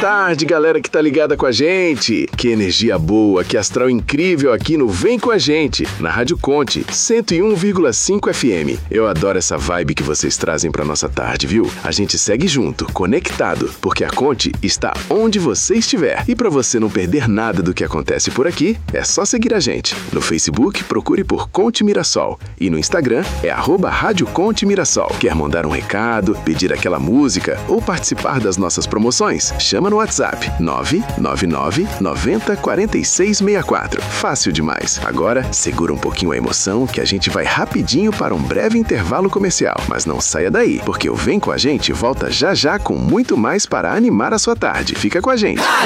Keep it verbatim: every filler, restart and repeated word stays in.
tarde, galera que tá ligada com a gente. Que energia boa, que astral incrível aqui no Vem Com a Gente, na Rádio Conte, cento e um vírgula cinco F M. Eu adoro essa vibe que vocês trazem pra nossa tarde, viu? A gente segue junto, conectado, porque a Conte está onde você estiver. E pra você não perder nada do que acontece por aqui, é só seguir a gente. No Facebook, procure por Conte Mirassol. E no Instagram, é arroba Rádio Conte Mirassol. Quer mandar um recado, pedir aquela música ou participar das nossas promoções? Chama no WhatsApp nove nove nove, noventa, quarenta e seis, sessenta e quatro. Fácil demais. Agora, segura um pouquinho a emoção que a gente vai rapidinho para um breve intervalo comercial. Mas não saia daí, porque o Vem Com a Gente volta já já com muito mais para animar a sua tarde. Fica com a gente.